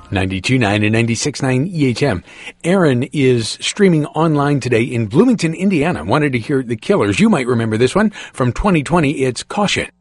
92.9 and 96.9 EHM. Aaron is streaming online today in Bloomington, Indiana. Wanted to hear The Killers. You might remember this one from 2020. It's Caution.